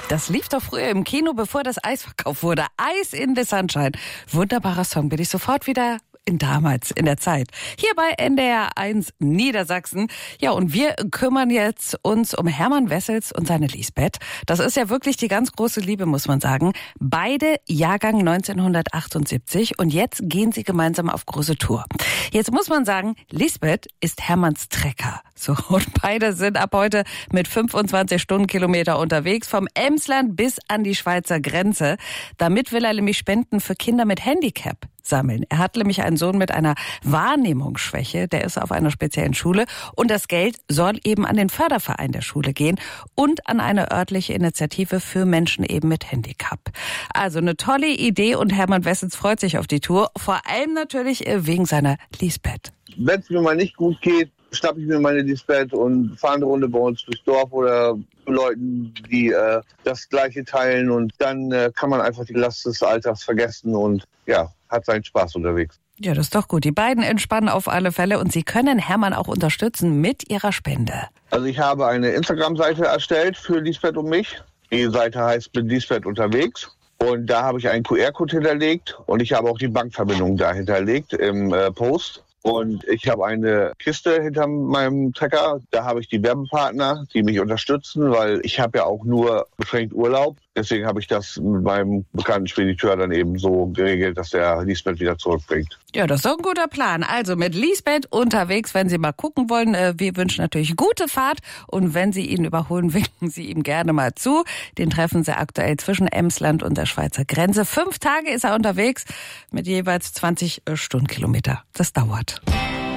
Das lief doch früher im Kino, bevor das Eis verkauft wurde. Eis in the Sunshine. Wunderbarer Song, bin ich sofort wieder damals, in der Zeit. Hier bei NDR 1 Niedersachsen. Ja, und wir kümmern jetzt uns um Hermann Wessels und seine Lisbeth. Das ist ja wirklich die ganz große Liebe, muss man sagen. Beide Jahrgang 1978 und jetzt gehen sie gemeinsam auf große Tour. Jetzt muss man sagen, Lisbeth ist Hermanns Trecker. So, und beide sind ab heute mit 25 Stundenkilometer unterwegs, vom Emsland bis an die Schweizer Grenze. Damit will er nämlich Spenden für Kinder mit Handicap sammeln. Er hat nämlich einen Sohn mit einer Wahrnehmungsschwäche, der ist auf einer speziellen Schule und das Geld soll eben an den Förderverein der Schule gehen und an eine örtliche Initiative für Menschen eben mit Handicap. Also eine tolle Idee und Hermann Wessels freut sich auf die Tour, vor allem natürlich wegen seiner Lisbeth. Wenn es mir mal nicht gut geht, schnappe ich mir meine Lisbeth und fahre eine Runde bei uns durchs Dorf oder zu Leuten, die das Gleiche teilen und dann kann man einfach die Last des Alltags vergessen und ja, hat seinen Spaß unterwegs. Ja, das ist doch gut. Die beiden entspannen auf alle Fälle und sie können Hermann auch unterstützen mit ihrer Spende. Also ich habe eine Instagram-Seite erstellt für Lisbeth und mich. Die Seite heißt Bin Lisbeth unterwegs. Und da habe ich einen QR-Code hinterlegt und ich habe auch die Bankverbindung da hinterlegt im Post. Und ich habe eine Kiste hinter meinem Trecker. Da habe ich die Werbepartner, die mich unterstützen, weil ich habe ja auch nur beschränkt Urlaub. Deswegen habe ich das mit meinem bekannten Spediteur dann eben so geregelt, dass der Lisbeth wieder zurückbringt. Ja, das ist doch ein guter Plan. Also mit Lisbeth unterwegs, wenn Sie mal gucken wollen. Wir wünschen natürlich gute Fahrt. Und wenn Sie ihn überholen, winken Sie ihm gerne mal zu. Den treffen Sie aktuell zwischen Emsland und der Schweizer Grenze. 5 Tage ist er unterwegs mit jeweils 20 Stundenkilometer. Das dauert.